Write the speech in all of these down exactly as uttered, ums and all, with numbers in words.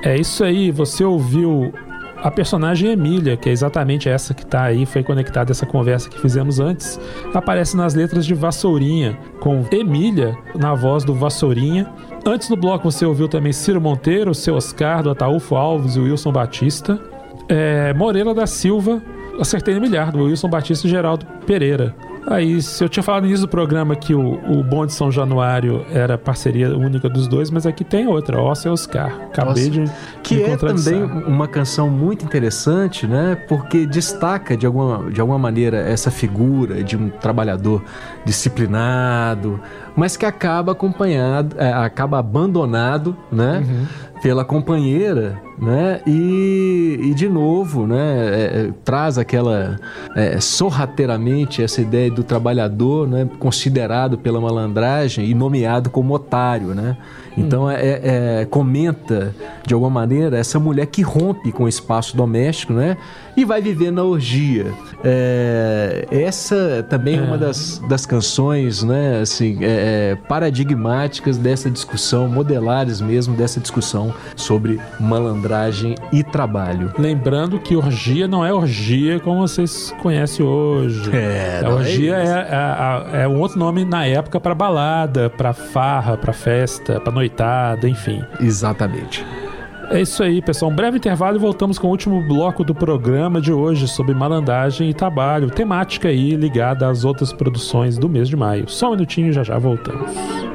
É isso aí, você ouviu a personagem Emília, que é exatamente essa que está aí, foi conectada a essa conversa que fizemos antes, aparece nas letras de Vassourinha, com Emília na voz do Vassourinha. Antes no bloco você ouviu também Ciro Monteiro, Seu Oscar, do Ataúfo Alves e Wilson Batista. É, Moreira da Silva, acertei no milhar, do Wilson Batista e Geraldo Pereira. Aí, se eu tinha falado no início do programa que o, o Bonde São Januário era parceria única dos dois, mas aqui tem outra, Ó Seu Oscar. Acabei de Que é também uma canção muito interessante, né? Porque destaca de alguma, de alguma maneira essa figura de um trabalhador disciplinado, mas que acaba acompanhado, é, acaba abandonado, né? Uhum. Pela companheira, né? E, e de novo, né? É, é, traz aquela é, sorrateiramente essa ideia do trabalhador, né? Considerado pela malandragem e nomeado como otário, né? Então é, é, comenta de alguma maneira essa mulher que rompe com o espaço doméstico, né? E vai viver na orgia. É, essa também é uma das, das canções, né? Assim, é, paradigmáticas dessa discussão, modelares mesmo dessa discussão sobre malandragem e trabalho. Lembrando que orgia não é orgia como vocês conhecem hoje. É, a orgia é, é, é, é um outro nome na época para balada, para farra, para festa, para noitada, enfim. Exatamente. É isso aí, pessoal. Um breve intervalo e voltamos com o último bloco do programa de hoje sobre malandragem e trabalho. Temática aí ligada às outras produções do mês de maio. Só um minutinho e já já voltamos.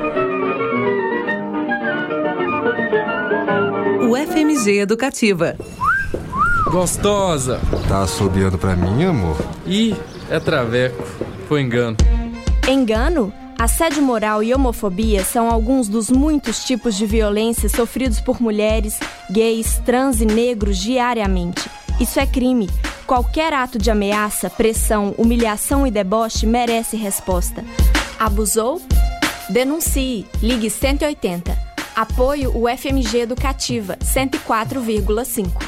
U F M G Educativa. Gostosa. Tá assobiando pra mim, amor? Ih, é traveco. Foi engano. Engano? Assédio moral e homofobia são alguns dos muitos tipos de violência sofridos por mulheres, gays, trans e negros diariamente. Isso é crime. Qualquer ato de ameaça, pressão, humilhação e deboche merece resposta. Abusou? Denuncie. Ligue cento e oitenta. Apoio U F M G Educativa, cento e quatro vírgula cinco.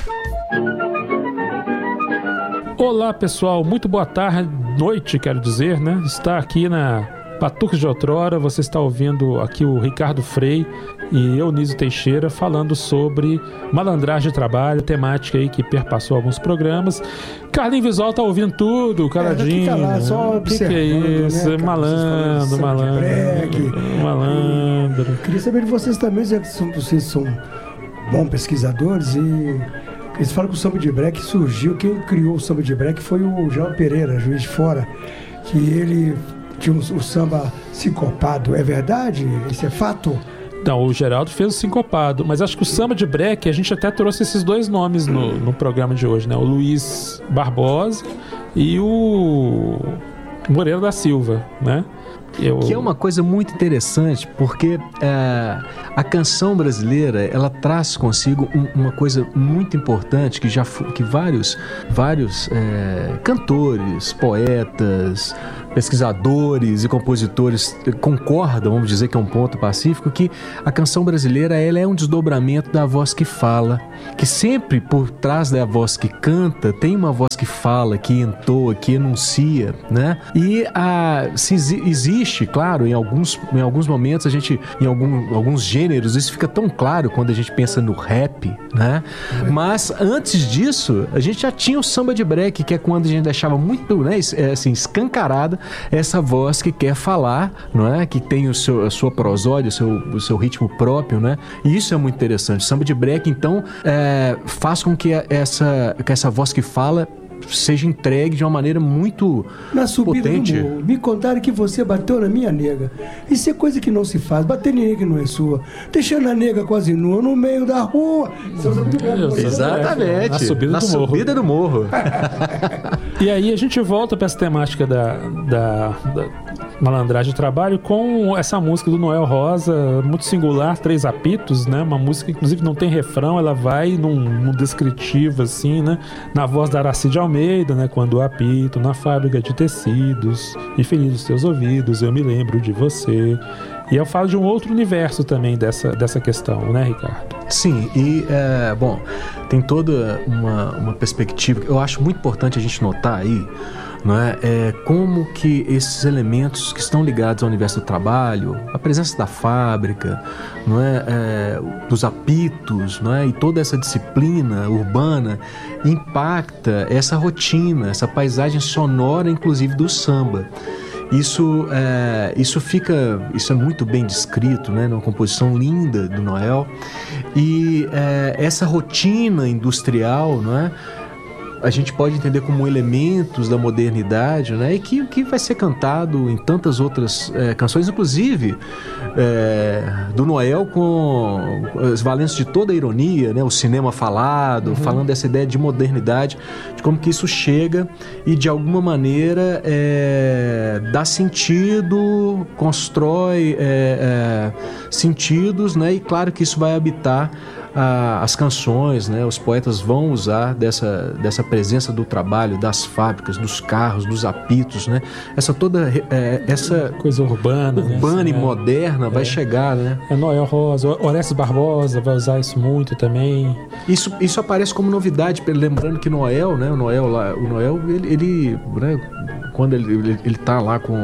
Olá, pessoal. Muito boa tarde, noite, quero dizer, né? Está aqui na Batuques de Outrora, você está ouvindo aqui o Ricardo Frei e eu, Nísio Teixeira, falando sobre malandragem de trabalho, temática aí que perpassou alguns programas. Carlinhos Visual está ouvindo tudo, caladinho. É, lá, só o que, que é isso? Né, malandro, malandro, malandro. Eu queria saber de vocês também, já que são, vocês são bons pesquisadores e eles falam que o samba de break surgiu, quem criou o samba de break foi o João Pereira, Juiz de Fora, que ele tinha o samba sincopado. É verdade? Isso é fato? Não, o Geraldo fez o sincopado, mas acho que o samba de break, a gente até trouxe esses dois nomes no, no programa de hoje, né? O Luiz Barbosa e o Moreira da Silva, né? Eu... Que é uma coisa muito interessante, porque é, a canção brasileira, ela traz consigo um, uma coisa muito importante que já que vários, vários é, cantores, poetas, pesquisadores e compositores concordam, vamos dizer que é um ponto pacífico, que a canção brasileira ela é um desdobramento da voz que fala, que sempre por trás da voz que canta tem uma voz que fala, que entoa, que enuncia, né? E a, se existe, claro, em alguns, em alguns momentos a gente, em algum, alguns gêneros, isso fica tão claro quando a gente pensa no rap, né? É. Mas antes disso, a gente já tinha o samba de break, que é quando a gente deixava muito, né, assim, escancarada essa voz que quer falar, não é? Que tem o seu, a sua prosódia, o seu, o seu ritmo próprio, né? E isso é muito interessante. O samba de break, então, é, faz com que essa, que essa voz que fala seja entregue de uma maneira muito na subida potente. Do morro, me contaram que você bateu na minha nega. Isso é coisa que não se faz. Bater em ninguém que não é sua. Deixando a nega quase nua no meio da rua. Exatamente. Na subida na do morro. subida do morro. E aí a gente volta para essa temática da, da, da malandragem de trabalho com essa música do Noel Rosa, muito singular, Três Apitos, né? Uma música que inclusive não tem refrão, ela vai num, num descritivo assim, né? Na voz da Aracide Almeida, né? Quando apito na fábrica de tecidos e feliz os teus ouvidos, eu me lembro de você. E eu falo de um outro universo também dessa, dessa questão, né, Ricardo? Sim, e, é, bom, tem toda uma, uma perspectiva que eu acho muito importante a gente notar aí, não é? É como que esses elementos que estão ligados ao universo do trabalho, a presença da fábrica, não é? É, dos apitos, não é? E toda essa disciplina urbana impacta essa rotina, essa paisagem sonora, inclusive do samba. Isso, é, isso fica, isso é muito bem descrito, né, numa composição linda do Noel. E é, essa rotina industrial, não é? A gente pode entender como elementos da modernidade, né? E que, que vai ser cantado em tantas outras é, canções, inclusive é, do Noel, com as valências de toda a ironia, né? O cinema falado, uhum. falando dessa ideia de modernidade, de como que isso chega e de alguma maneira é, dá sentido, constrói é, é, sentidos, né? E claro que isso vai habitar Ah, as canções, né? Os poetas vão usar dessa, dessa presença do trabalho, das fábricas, dos carros, dos apitos, né? Essa toda é, essa coisa urbana, urbana né? e moderna é. vai chegar, né? É Noel Rosa, Orestes Barbosa vai usar isso muito também. Isso, isso aparece como novidade, lembrando que Noel, né? O Noel lá, o Noel, ele, ele né? quando ele, ele, ele tá lá com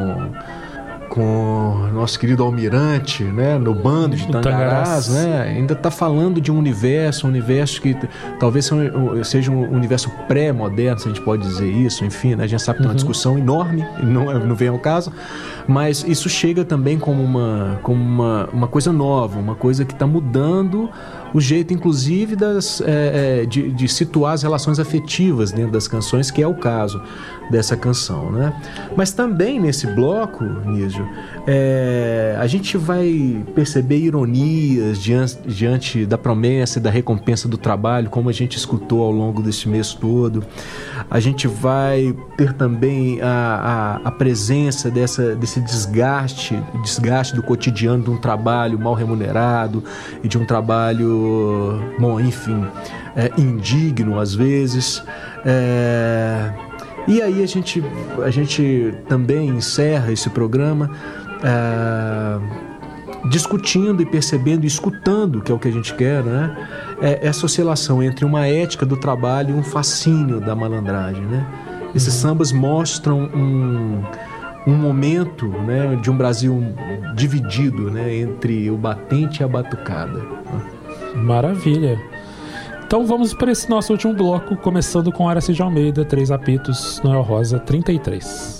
com o nosso querido Almirante, né, no bando de Tangarás, né, ainda está falando de um universo, um universo que talvez seja um universo pré-moderno, se a gente pode dizer isso, enfim, né, a gente sabe que tem uma discussão enorme, não, não vem ao caso, mas isso chega também como uma, como uma, uma coisa nova, uma coisa que está mudando o jeito, inclusive, das, é, de, de situar as relações afetivas dentro das canções, que é o caso dessa canção, né? Mas também nesse bloco, Nísio, é, a gente vai perceber ironias diante, diante da promessa e da recompensa do trabalho, como a gente escutou ao longo desse mês todo. A gente vai ter também a, a, a presença dessa, desse desgaste, desgaste do cotidiano de um trabalho mal remunerado e de um trabalho, bom, enfim, é, indigno às vezes. É, e aí a gente, a gente também encerra esse programa é, discutindo e percebendo e escutando, que é o que a gente quer, né? É essa oscilação entre uma ética do trabalho e um fascínio da malandragem, né? Esses uhum. sambas mostram um, um momento, né, de um Brasil dividido, né, entre o batente e a batucada. Maravilha. Então vamos para esse nosso último bloco, começando com Horácio de Almeida, Três Apitos, Noel Rosa, trinta e três.